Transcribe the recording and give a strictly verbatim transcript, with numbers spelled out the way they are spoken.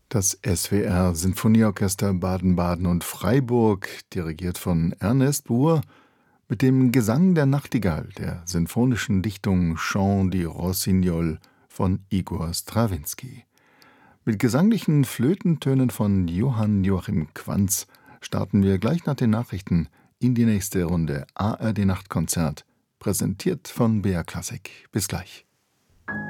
Das S W R-Sinfonieorchester Baden-Baden und Freiburg, dirigiert von Ernest Buhr, mit dem Gesang der Nachtigall der sinfonischen Dichtung Chant di Rossignol von Igor Strawinski. Mit gesanglichen Flötentönen von Johann Joachim Quanz starten wir gleich nach den Nachrichten in die nächste Runde A R D Nachtkonzert, präsentiert von B R Klassik. Bis gleich.